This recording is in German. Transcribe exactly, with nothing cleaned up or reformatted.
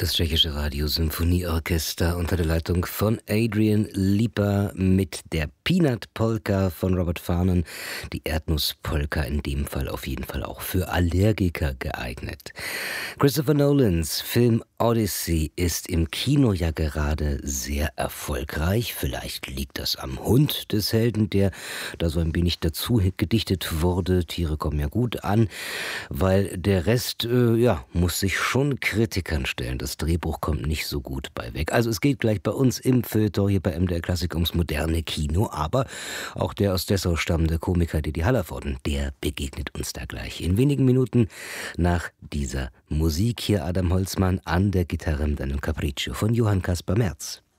Das tschechische Radio-Symphonieorchester unter der Leitung von Adrian Lipa mit der Peanut Polka von Robert Farnon. Die Erdnuss-Polka in dem Fall auf jeden Fall auch für Allergiker geeignet. Christopher Nolans Film Odyssey ist im Kino ja gerade sehr erfolgreich. Vielleicht liegt das am Hund des Helden, der da so ein wenig dazu gedichtet wurde. Tiere kommen ja gut an, weil der Rest, äh, ja, muss sich schon Kritikern stellen. Das Drehbuch kommt nicht so gut bei weg. Also es geht gleich bei uns im Feuilleton hier bei M D R Klassik ums moderne Kino, aber auch der aus Dessau stammende Komiker Didi Hallervorden, der begegnet uns da gleich in wenigen Minuten nach dieser Musik. Hier Adam Holzmann an der Gitarre mit einem Capriccio von Johann Caspar Merz.